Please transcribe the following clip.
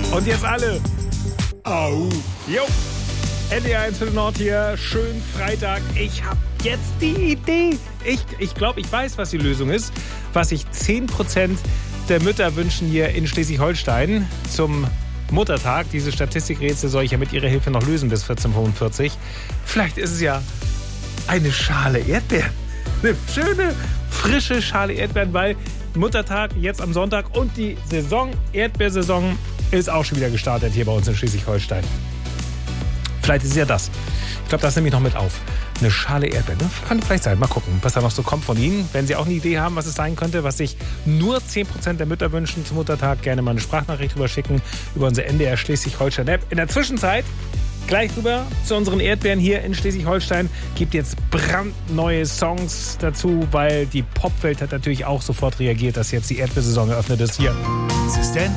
Und jetzt alle. Au. Jo. NDR 1 für den Nord hier. Schön Freitag. Ich habe jetzt die Idee. Ich glaube, ich weiß, was die Lösung ist. Was sich 10% der Mütter wünschen hier in Schleswig-Holstein zum Muttertag. Diese Statistikrätsel soll ich ja mit Ihrer Hilfe noch lösen bis 14:45. Vielleicht ist es ja eine Schale Erdbeeren. Eine schöne, frische Schale Erdbeeren, weil Muttertag jetzt am Sonntag und die Erdbeersaison ist auch schon wieder gestartet hier bei uns in Schleswig-Holstein. Vielleicht ist es ja das. Ich glaube, das nehme ich noch mit auf. Eine Schale Erdbeeren. Ne? Könnte vielleicht sein. Mal gucken, was da noch so kommt von Ihnen. Wenn Sie auch eine Idee haben, was es sein könnte, was sich nur 10% der Mütter wünschen zum Muttertag, gerne mal eine Sprachnachricht rüber schicken über unsere NDR Schleswig-Holstein-App. In der Zwischenzeit gleich rüber zu unseren Erdbeeren hier in Schleswig-Holstein. Gibt jetzt brandneue Songs dazu, weil die Popwelt hat natürlich auch sofort reagiert, dass jetzt die Erdbeersaison eröffnet ist hier. Assistent